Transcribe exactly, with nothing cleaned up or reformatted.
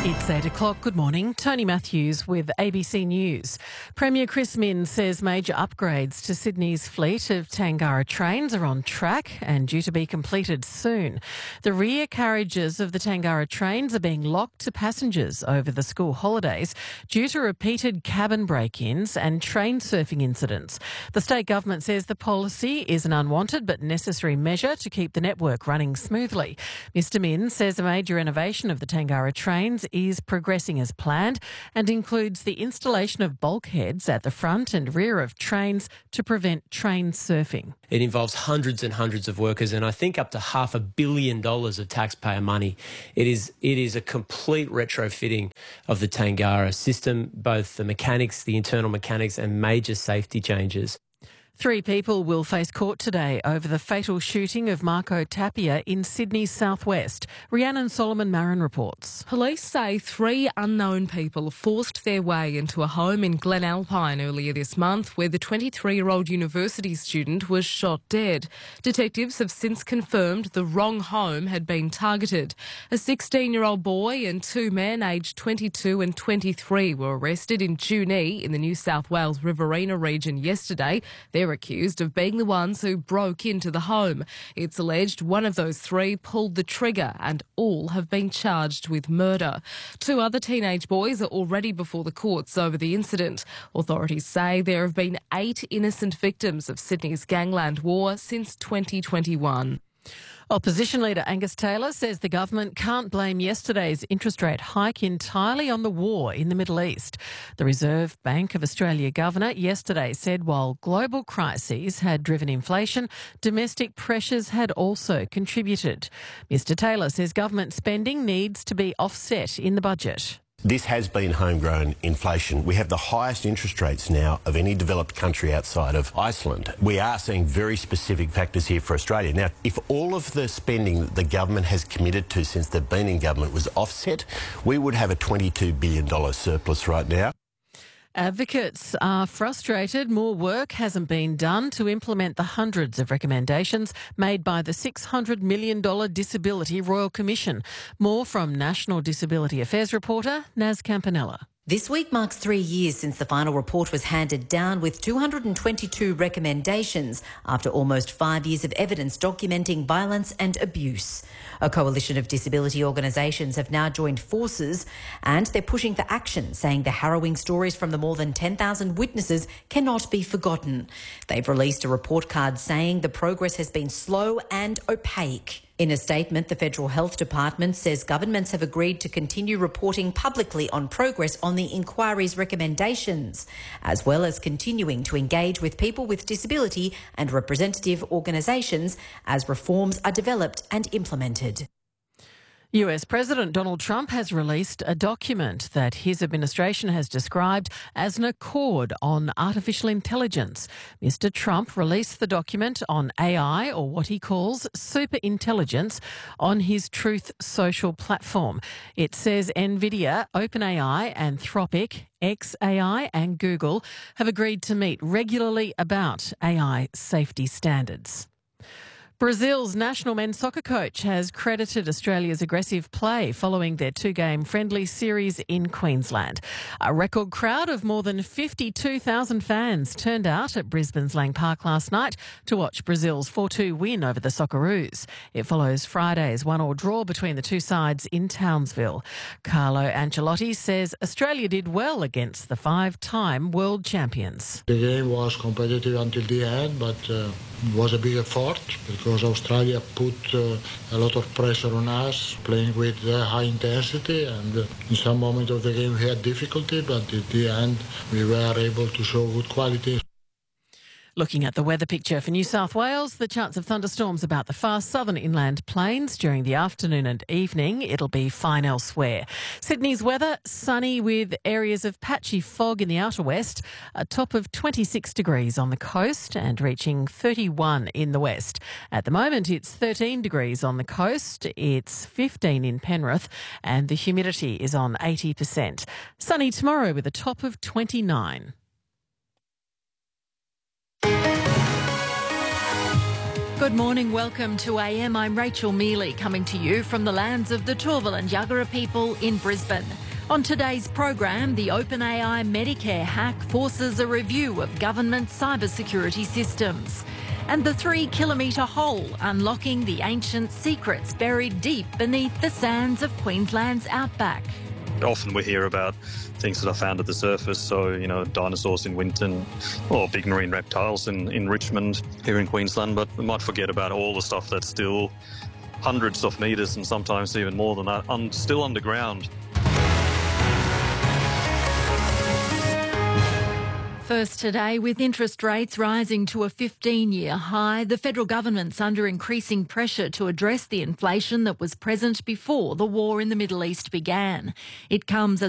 It's eight o'clock. Good morning. Tony Matthews with A B C News. Premier Chris Minns says major upgrades to Sydney's fleet of Tangara trains are on track and due to be completed soon. The rear carriages of the Tangara trains are being locked to passengers over the school holidays due to repeated cabin break-ins and train surfing incidents. The state government says the policy is an unwanted but necessary measure to keep the network running smoothly. Mr Minns says a major innovation of the Tangara trains is progressing as planned and includes the installation of bulkheads at the front and rear of trains to prevent train surfing. It involves hundreds and hundreds of workers and I think up to half a billion dollars of taxpayer money. It is it is a complete retrofitting of the Tangara system, both the mechanics, the internal mechanics and major safety changes. Three people will face court today over the fatal shooting of Marco Tapia in Sydney's southwest. Rhiannon Solomon Marin reports. Police say three unknown people forced their way into a home in Glen Alpine earlier this month where the twenty-three-year-old university student was shot dead. Detectives have since confirmed the wrong home had been targeted. A sixteen-year-old boy and two men aged twenty-two and twenty-three were arrested in Junee in the New South Wales Riverina region yesterday. They're accused of being the ones who broke into the home. It's alleged one of those three pulled the trigger and all have been charged with murder. Two other teenage boys are already before the courts over the incident. Authorities say there have been eight innocent victims of Sydney's gangland war since twenty twenty-one. Opposition leader Angus Taylor says the government can't blame yesterday's interest rate hike entirely on the war in the Middle East. The Reserve Bank of Australia governor yesterday said while global crises had driven inflation, domestic pressures had also contributed. Mr Taylor says government spending needs to be offset in the budget. This has been homegrown inflation. We have the highest interest rates now of any developed country outside of Iceland. We are seeing very specific factors here for Australia. Now, if all of the spending that the government has committed to since they've been in government was offset, we would have a twenty-two billion dollars surplus right now. Advocates are frustrated more work hasn't been done to implement the hundreds of recommendations made by the six hundred million dollars Disability Royal Commission. More from National Disability Affairs reporter Naz Campanella. This week marks three years since the final report was handed down with two hundred twenty-two recommendations after almost five years of evidence documenting violence and abuse. A coalition of disability organisations have now joined forces and they're pushing for action, saying the harrowing stories from the more than ten thousand witnesses cannot be forgotten. They've released a report card saying the progress has been slow and opaque. In a statement, the Federal Health Department says governments have agreed to continue reporting publicly on progress on the inquiry's recommendations, as well as continuing to engage with people with disability and representative organisations as reforms are developed and implemented. U S President Donald Trump has released a document that his administration has described as an accord on artificial intelligence. Mister Trump released the document on A I, or what he calls superintelligence, on his Truth Social platform. It says NVIDIA, OpenAI, Anthropic, xAI and Google have agreed to meet regularly about A I safety standards. Brazil's national men's soccer coach has credited Australia's aggressive play following their two-game friendly series in Queensland. A record crowd of more than fifty-two thousand fans turned out at Brisbane's Lang Park last night to watch Brazil's four two win over the Socceroos. It follows Friday's one-all draw between the two sides in Townsville. Carlo Ancelotti says Australia did well against the five-time world champions. The game was competitive until the end, but uh, was a big effort because Australia put uh, a lot of pressure on us, playing with uh, high intensity, and uh, in some moments of the game we had difficulty, but at the end we were able to show good quality. Looking at the weather picture for New South Wales, the chance of thunderstorms about the far southern inland plains during the afternoon and evening. It'll be fine elsewhere. Sydney's weather, sunny with areas of patchy fog in the outer west, a top of twenty-six degrees on the coast and reaching thirty-one in the west. At the moment, it's thirteen degrees on the coast, it's fifteen in Penrith, and the humidity is on eighty percent. Sunny tomorrow with a top of twenty-nine. Good morning, welcome to A M. I'm Rachel Mealy, coming to you from the lands of the Turrbal and Yagara people in Brisbane. On today's program, the OpenAI Medicare hack forces a review of government cybersecurity systems. And the three-kilometre hole, unlocking the ancient secrets buried deep beneath the sands of Queensland's outback. Often we hear about things that are found at the surface, so, you know, dinosaurs in Winton or big marine reptiles in, in Richmond here in Queensland, but we might forget about all the stuff that's still hundreds of metres and sometimes even more than that, un- still underground. First today, with interest rates rising to a fifteen-year high, the federal government's under increasing pressure to address the inflation that was present before the war in the Middle East began. It comes as